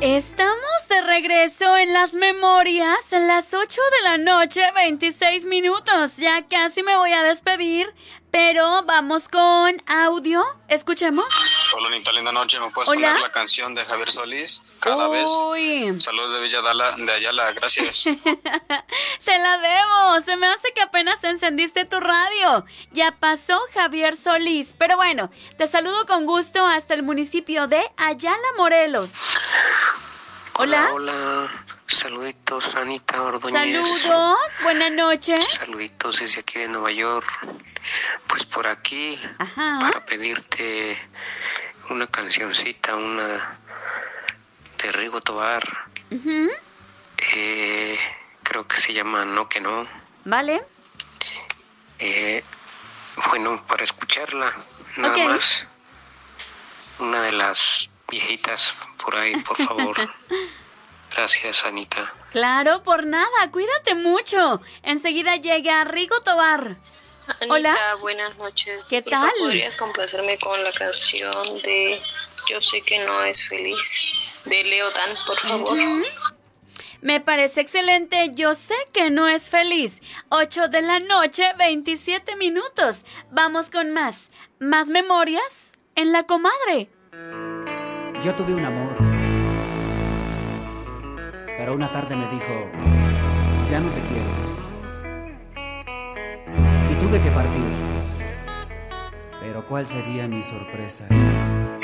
Estamos de regreso en las memorias, en las 8 de la noche, 26 minutos. Ya casi me voy a despedir, pero vamos con audio. Escuchemos. Hola, Anita, linda noche. ¿Me puedes Hola. poner la canción de Javier Solís? Cada vez. Saludos de Villa de Ayala, gracias. Te la debo. Se me hace que apenas encendiste tu radio. Ya pasó Javier Solís. Pero bueno, te saludo con gusto hasta el municipio de Ayala, Morelos. Hola. Hola. Saluditos, Anita Ordóñez. Saludos. Buenas noches. Saluditos desde aquí de Nueva York. Pues por aquí, para pedirte una cancioncita, una de Rigo Tobar. Creo que se llama No que no. Vale. Bueno, para escucharla, nada más. Una de las viejitas por ahí, por favor. Gracias, Anita. Claro, por nada. Cuídate mucho. Enseguida llega Rigo Tobar. Anita, hola. Buenas noches. ¿Qué tal? ¿Podrías complacerme con la canción de Yo sé que no es feliz, de Leo Dan, por favor? Me parece excelente. Yo sé que no es feliz. 8 de la noche, 27 minutos. Vamos con más. Más memorias en La Comadre. Yo tuve un amor, pero una tarde me dijo, ya no te quiero. Y tuve que partir. Pero ¿cuál sería mi sorpresa?